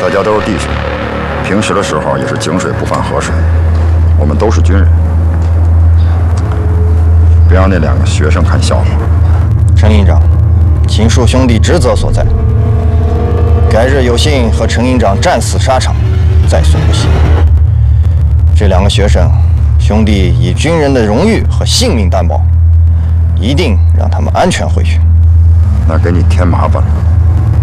大家都是弟兄，平时的时候也是井水不犯河水，我们都是军人，别让那2个学生看笑话。 陈营长，请恕兄弟职责所在，改日有幸和陈营长战死沙场，在所不惜。这2个学生，兄弟以军人的荣誉和性命担保，一定让他们安全回去。 那给你添麻烦了。